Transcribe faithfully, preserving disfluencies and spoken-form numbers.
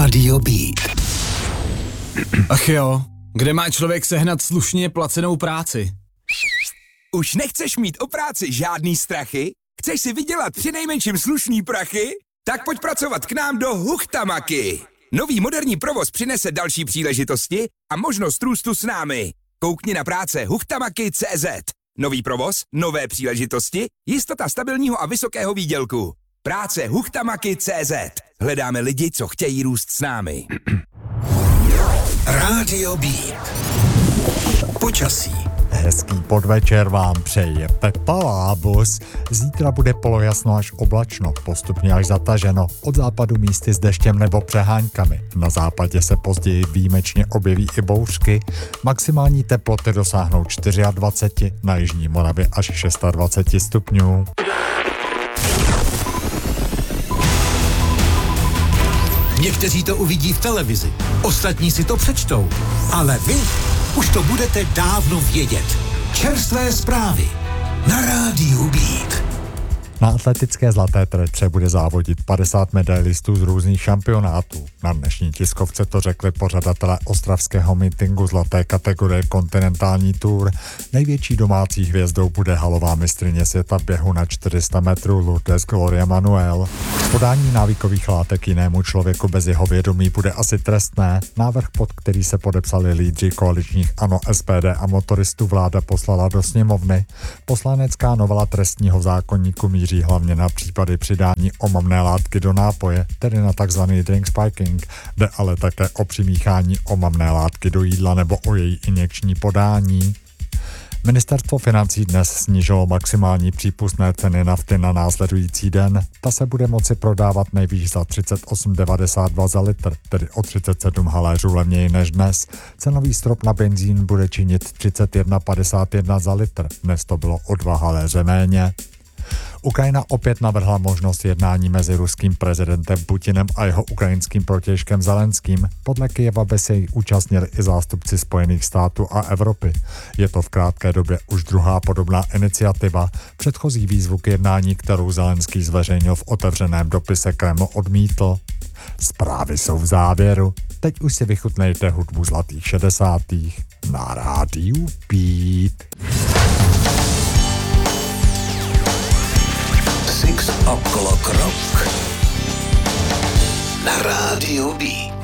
Rádio Beat. Ach jo, kde má člověk sehnat slušně placenou práci? Už nechceš mít o práci žádný strachy? Chceš si vydělat přinejmenším slušný prachy? Tak pojď pracovat k nám do Huchtamaky. Nový moderní provoz přinese další příležitosti a možnost růstu s námi. Koukni na práce huchtamaky tečka cé zet. Nový provoz, nové příležitosti, jistota stabilního a vysokého výdělku. Práce huchtamaky tečka cé zet. Hledáme lidi, co chtějí růst s námi. Rádio Beat. Počasí. Hezký podvečer vám přeje Pepa Lábus. Zítra bude polojasno až oblačno, postupně až zataženo, od západu místy s deštěm nebo přeháňkami. Na západě se později výjimečně objeví i bouřky. Maximální teploty dosáhnou dvacet čtyři, na jižní Moravě až dvacet šest stupňů. Někteří to uvidí v televizi, ostatní si to přečtou, ale vy už to budete dávno vědět. Čerstvé zprávy na Rádiu Beat. Na atletické zlaté trece bude závodit padesát medailistů z různých šampionátů. Na dnešní tiskovce to řekli pořadatelé ostravského mítinku zlaté kategorie Kontinentální Tour. Největší domácí hvězdou bude halová mistryně světa v běhu na čtyři sta metrů Lourdes Gloria Manuel. Podání návykových látek jinému člověku bez jeho vědomí bude asi trestné. Návrh, pod který se podepsali lídři koaličních ANO, S P D a motoristů, vláda poslala do sněmovny. Poslanecká novela trestního zákoníku míří hlavně na případy přidání omamné látky do nápoje, tedy na takzvaný drink spiking. Jde ale také o přimíchání omamné látky do jídla nebo o její injekční podání. Ministerstvo financí dnes snížilo maximální přípustné ceny nafty na následující den. Ta se bude moci prodávat nejvýš za třicet osm devadesát dva za litr, tedy o třicet sedm haléřů levněji než dnes. Cenový strop na benzín bude činit třicet jedna padesát jedna za litr, dnes to bylo o dva haléře méně. Ukrajina opět navrhla možnost jednání mezi ruským prezidentem Putinem a jeho ukrajinským protějškem Zelenským. Podle Kyjeva by se jí účastnili i zástupci Spojených států a Evropy. Je to v krátké době už druhá podobná iniciativa. Předchozí výzvu k jednání, kterou Zelenský zveřejnil v otevřeném dopise, Kreml odmítl. Zprávy jsou v závěru. Teď už si vychutnejte hudbu zlatých šedesátých na Rádiu Beat. Six O'Clock Rock na Rádiu Beat.